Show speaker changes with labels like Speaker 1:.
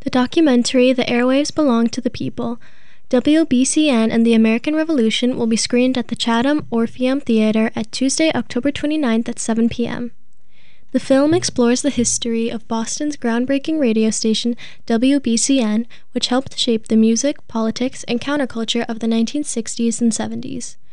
Speaker 1: The documentary, The Airwaves Belong to the People, WBCN and the American Revolution, will be screened at the Chatham Orpheum Theater at Tuesday, October 29th at 7 p.m. The film explores the history of Boston's groundbreaking radio station, WBCN, which helped shape the music, politics, and counterculture of the 1960s and 70s.